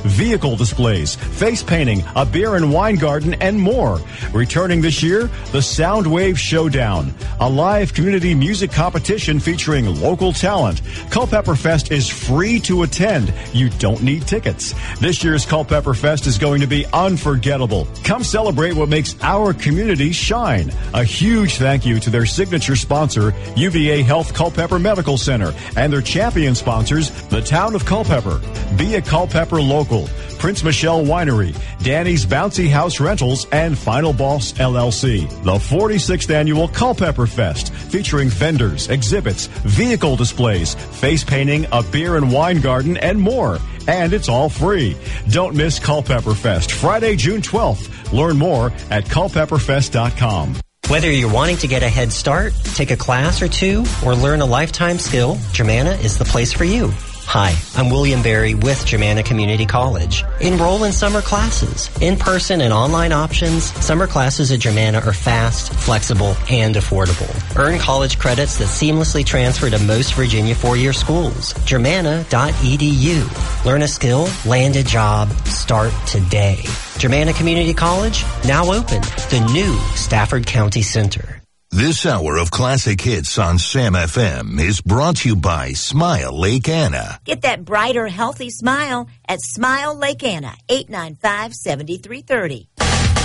vehicle displays, face painting, a beer and wine garden, and more. Returning this year, the Soundwave Showdown, a live community music competition featuring local talent. Culpeper Fest is free to attend. You don't need tickets. This year's Culpeper Fest is going to be unforgettable. Come celebrate what makes our community shine. A huge thank you to their signature sponsor, UVA Health Culpeper Medical Center, and their champion sponsors, the town of Culpeper. Be a Culpeper local. Prince Michelle Winery, Danny's Bouncy House Rentals, and Final Boss LLC. The 46th annual Culpeper Fest, featuring vendors, exhibits, vehicle displays, face painting, a beer and wine garden, and more. And it's all free. Don't miss Culpeper Fest, Friday, June 12th. Learn more at culpeperfest.com. Whether you're wanting to get a head start, take a class or two, or learn a lifetime skill, Germanna is the place for you. Hi, I'm William Berry with Germanna Community College. Enroll in summer classes. In-person and online options, summer classes at Germanna are fast, flexible, and affordable. Earn college credits that seamlessly transfer to most Virginia four-year schools. Germanna.edu. Learn a skill, land a job, start today. Germanna Community College, now open. The new Stafford County Center. This hour of classic hits on Sam FM is brought to you by Smile Lake Anna. Get that brighter, healthy smile at Smile Lake Anna, 895-7330.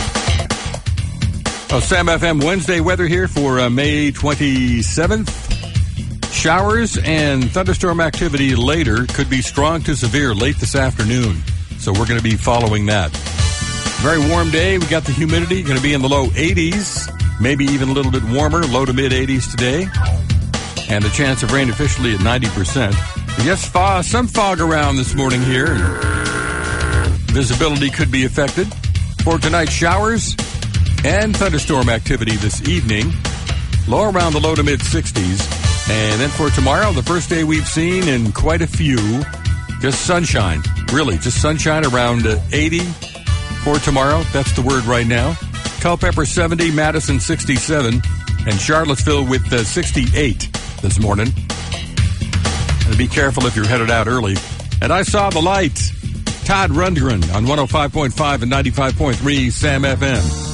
Oh, Sam FM Wednesday weather here for May 27th. Showers and thunderstorm activity later could be strong to severe late this afternoon. So we're going to be following that. Very warm day. We got the humidity going to be in the low 80s. Maybe even a little bit warmer, low to mid 80s today. And the chance of rain officially at 90%. Yes, some fog around this morning here. Visibility could be affected. For tonight, showers and thunderstorm activity this evening. Low around the low to mid 60s. And then for tomorrow, the first day we've seen in quite a few, just sunshine. Really, just sunshine around 80 for tomorrow. That's the word right now. Culpeper 70, Madison 67, and Charlottesville with 68 this morning. And be careful if you're headed out early. And I saw the light. Todd Rundgren on 105.5 and 95.3 Sam FM.